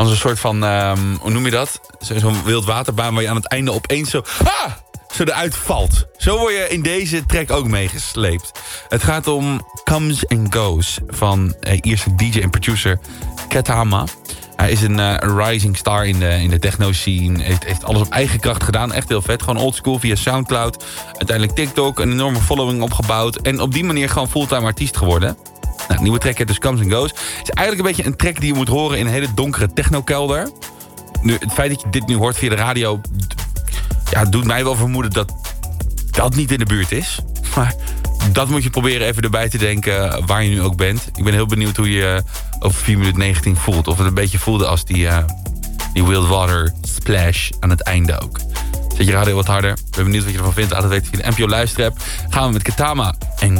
Als een soort van, hoe noem je dat? Zo'n wildwaterbaan waar je aan het einde opeens zo eruit valt. Zo word je in deze track ook meegesleept. Het gaat om Comes and Goes van Ierse DJ en producer Ketama. Hij is een rising star in de techno-scene. Heeft alles op eigen kracht gedaan. Echt heel vet. Gewoon oldschool via Soundcloud. Uiteindelijk TikTok. Een enorme following opgebouwd. En op die manier gewoon fulltime artiest geworden. Nou, nieuwe track heet dus Comes and Goes. Is eigenlijk een beetje een track die je moet horen in een hele donkere techno-kelder. Nu, het feit dat je dit nu hoort via de radio... Ja, doet mij wel vermoeden dat dat niet in de buurt is. Maar dat moet je proberen even erbij te denken waar je nu ook bent. Ik ben heel benieuwd hoe je over 4 minuten 19 voelt. Of het een beetje voelde als die Wild Water splash aan het einde ook. Zet je radio wat harder. Ik ben benieuwd wat je ervan vindt. Laat het weten via de NPO Luisterapp. Gaan we met Ketama en